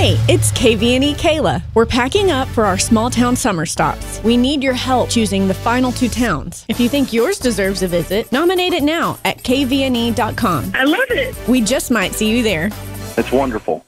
Hey, it's KVNE Kayla. We're packing up for our small town summer stops. We need your help choosing the final 2 towns. If you think yours deserves a visit, nominate it now at kvne.com. I love it. We just might see you there. It's wonderful.